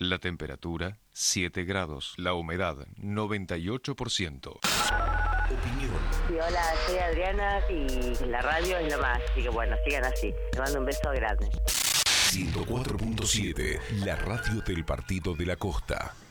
La temperatura, 7 grados. La humedad, 98%. Opinión. Sí, hola, soy Adriana y la radio es lo más. Así que bueno, sigan así. Te mando un beso grande. 104.7, la radio del Partido de la Costa.